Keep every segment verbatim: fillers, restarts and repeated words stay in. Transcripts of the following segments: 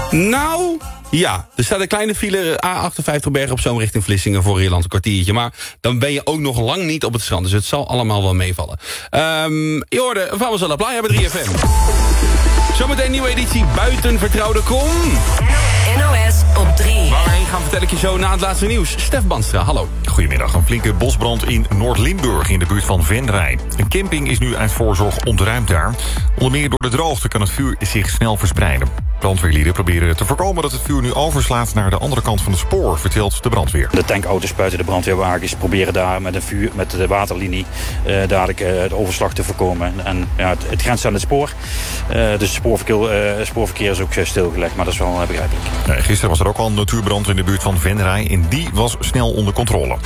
Nou, ja. Er staat een kleine file A achtenvijftig Bergen op Zoom richting Vlissingen voor Ierland een kwartiertje. Maar dan ben je ook nog lang niet op het strand. Dus het zal allemaal wel meevallen. Um, je hoorde Vamos a la Playa bij drie F M. Zometeen een nieuwe editie Buiten Vertrouwde Kom. N O S op drie. Waarheen gaan vertel ik je zo na het laatste nieuws. Stef Banstra, hallo. Goedemiddag. Een flinke bosbrand in Noord-Limburg in de buurt van Venray. Een camping is nu uit voorzorg ontruimd daar. Onder meer door de droogte kan het vuur zich snel verspreiden. Brandweerlieden proberen te voorkomen dat het vuur nu overslaat naar de andere kant van het spoor, vertelt de brandweer. De tankauto's buiten de brandweerwagens proberen daar met, een vuur, met de waterlinie uh, dadelijk uh, de overslag te voorkomen. En ja, het, het grenst aan het spoor. Uh, dus het spoorverkeer, uh, spoorverkeer is ook uh, stilgelegd, maar dat is wel uh, begrijpelijk. Ja, gisteren was er ook al een natuurbrand in de buurt van Venray en die was snel onder controle.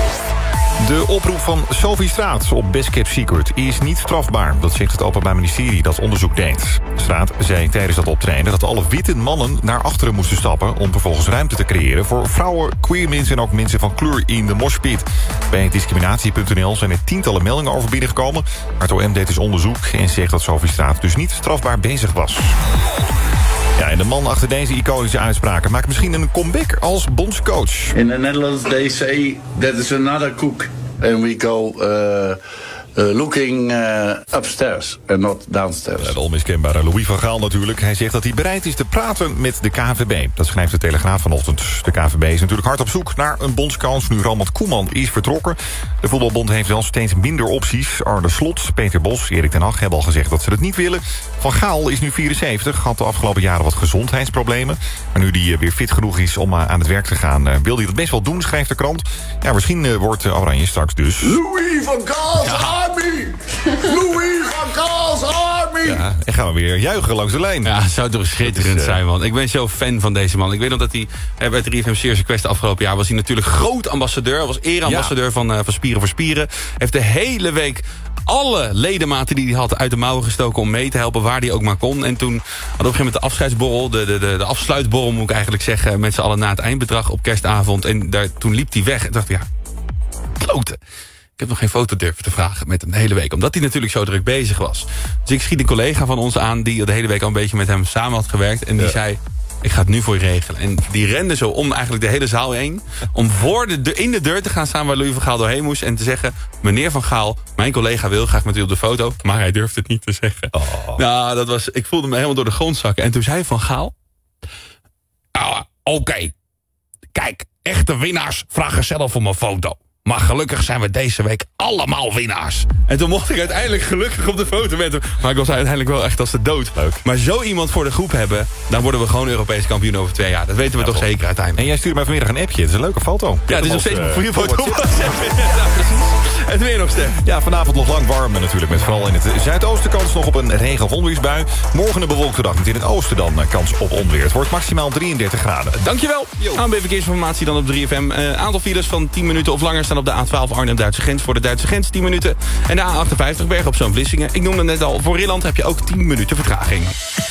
De oproep van Sophie Straat op Best Kept Secret is niet strafbaar. Dat zegt het Openbaar Ministerie dat onderzoek deed. Straat zei tijdens dat optreden dat alle witte mannen naar achteren moesten stappen om vervolgens ruimte te creëren voor vrouwen, queer mensen en ook mensen van kleur in de moshpit. Bij discriminatie punt n l zijn er tientallen meldingen over binnengekomen. Maar het O M deed dus onderzoek en zegt dat Sophie Straat dus niet strafbaar bezig was. Ja, en de man achter deze iconische uitspraken maakt misschien een comeback als bondscoach. In the Netherlands they say that is another cook. And we go uh, uh, looking uh, upstairs and not downstairs. Ja, de onmiskenbare Louis van Gaal natuurlijk. Hij zegt dat hij bereid is te praten met de K N V B. Dat schrijft de Telegraaf vanochtend. De K N V B is natuurlijk hard op zoek naar een bondscoach nu Ronald Koeman is vertrokken. De voetbalbond heeft wel steeds minder opties. Arne Slot, Peter Bos, Erik ten Hag hebben al gezegd dat ze het niet willen. Van Gaal is nu vierenzeventig, had de afgelopen jaren wat gezondheidsproblemen. Maar nu hij weer fit genoeg is om aan het werk te gaan, wil hij dat best wel doen, schrijft de krant. Ja, misschien wordt Oranje straks dus Louis van Gaal's ja. Army! Louis van Gaal's Army! Ja, en gaan we weer juichen langs de lijn. Ja, het zou toch schitterend is, uh... zijn, man. Ik ben zo fan van deze man. Ik weet nog dat hij eh, bij drie F M Serious Quest afgelopen jaar was hij natuurlijk groot ambassadeur. Was ereambassadeur ja. van, uh, van Spieren voor Spieren. Heeft de hele week alle ledematen die hij had uit de mouwen gestoken om mee te helpen waar hij ook maar kon. En toen had op een gegeven moment de afscheidsborrel, de, de, de, de afsluitborrel moet ik eigenlijk zeggen, met z'n allen na het eindbedrag op kerstavond. En daar, toen liep hij weg en dacht ja, kloten. Ik heb nog geen foto durven te vragen met hem de hele week. Omdat hij natuurlijk zo druk bezig was. Dus ik schiet een collega van ons aan die de hele week al een beetje met hem samen had gewerkt. En die ja. zei, ik ga het nu voor je regelen. En die rende zo om eigenlijk de hele zaal heen. Om voor de, de, in de deur te gaan staan waar Louis van Gaal doorheen moest. En te zeggen, meneer Van Gaal, mijn collega wil graag met u op de foto. Maar hij durfde het niet te zeggen. Oh. Nou, dat was, ik voelde me helemaal door de grond zakken. En toen zei Van Gaal, ah, oké, okay. Kijk, echte winnaars vragen zelf om een foto. Maar gelukkig zijn we deze week allemaal winnaars. En toen mocht ik uiteindelijk gelukkig op de foto met hem. Maar ik was uiteindelijk wel echt als de dood. Leuk. Maar zo iemand voor de groep hebben, dan worden we gewoon Europees kampioen over twee jaar. Dat weten we ja, toch toch zeker uiteindelijk. En jij stuurt mij vanmiddag een appje. Het is een leuke foto. Ja, het is nog steeds uh, voor je foto. Ja, precies. En weer nog, Stef. Ja, vanavond nog lang warm natuurlijk. Met vooral in het zuidoosten kans nog op een regen- of onweersbui. Morgen een bewolkte dag met in het oosten dan kans op onweer. Het wordt maximaal drieëndertig graden. Dankjewel. A N B Verkeersinformatie dan op drie F M. Uh, aantal files van tien minuten of langer staan op de A twaalf Arnhem-Duitse grens. Voor de Duitse grens tien minuten. En de A achtenvijftig Bergen op Zoom Vlissingen. Ik noemde het net al. Voor Ierland heb je ook tien minuten vertraging.